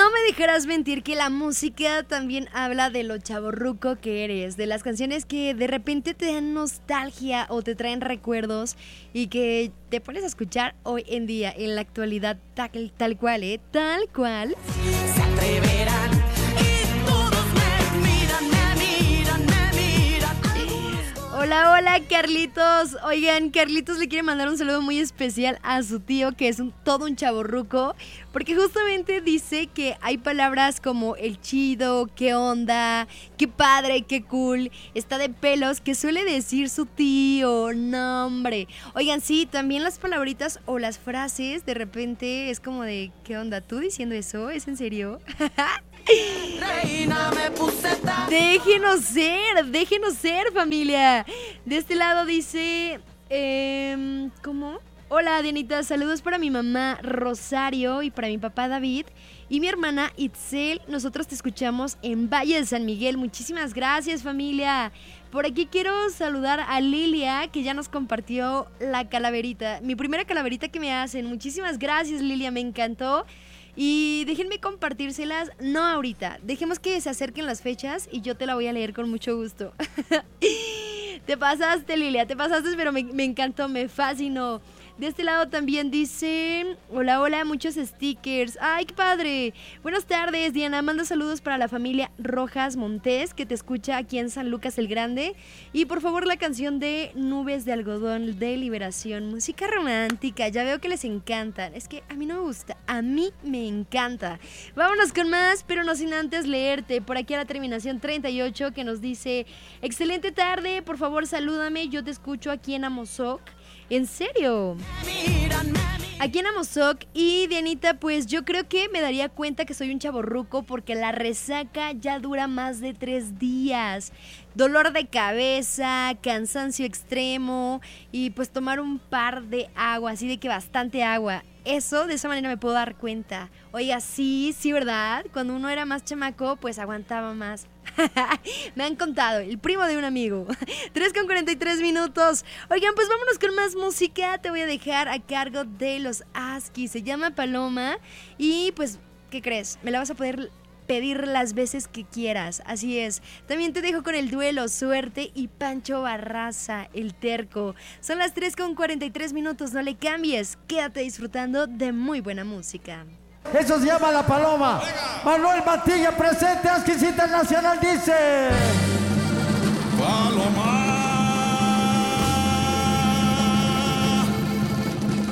me dejarás mentir que la música también habla de lo chavorruco que eres, de las canciones que de repente te dan nostalgia o te traen recuerdos y que te pones a escuchar hoy en día, en la actualidad, tal cual, ¿eh? Tal cual. Se atreverán y todos me miran, me miran, me miran. Hola, hola Carlitos. Oigan, Carlitos le quiere mandar un saludo muy especial a su tío, que es todo un chavorruco, porque justamente dice que hay palabras como el chido, qué onda, qué padre, qué cool, está de pelos, que suele decir su tío. No, hombre. Oigan, sí, también las palabritas o las frases de repente es como de, ¿qué onda? ¿Tú diciendo eso? ¿Es en serio? Reina, me puse tan... Déjenos ser, familia. De este lado dice, ¿cómo? Hola, Dianita, saludos para mi mamá Rosario y para mi papá David y mi hermana Itzel. Nosotros te escuchamos en Valle de San Miguel. Muchísimas gracias, familia. Por aquí quiero saludar a Lilia, que ya nos compartió la calaverita, mi primera calaverita que me hacen. Muchísimas gracias, Lilia, me encantó. Y déjenme compartírselas, no ahorita, dejemos que se acerquen las fechas y yo te la voy a leer con mucho gusto. Te pasaste, Lilia, te pasaste, pero me encantó, me fascinó. De este lado también dice, hola, hola, muchos stickers. ¡Ay, qué padre! Buenas tardes, Diana. Manda saludos para la familia Rojas Montés, que te escucha aquí en San Lucas el Grande. Y por favor, la canción de Nubes de Algodón de Liberación. Música romántica, ya veo que les encantan. Es que a mí no me gusta, a mí me encanta. Vámonos con más, pero no sin antes leerte. Por aquí a la terminación 38 que nos dice, excelente tarde, por favor salúdame, yo te escucho aquí en Amozoc. ¿En serio? Aquí en Amozoc. Y Dianita, pues yo creo que me daría cuenta que soy un chavorruco porque la resaca ya dura más de 3 días. Dolor de cabeza, cansancio extremo y pues tomar un par de agua, así de que bastante agua. Eso, de esa manera me puedo dar cuenta. Oiga, sí, ¿verdad? Cuando uno era más chamaco, pues aguantaba más. Me han contado, el primo de un amigo. 3:43. Oigan, pues vámonos con más música. Te voy a dejar a cargo de los Askis. Se llama Paloma. Y pues, ¿qué crees? Me la vas a poder pedir las veces que quieras. Así es. También te dejo con el duelo Suerte y Pancho Barraza, el terco. Son las 3:43. No le cambies. Quédate disfrutando de muy buena música. Eso se llama La Paloma. Manuel Matilla presente, Askis Internacional dice: Paloma.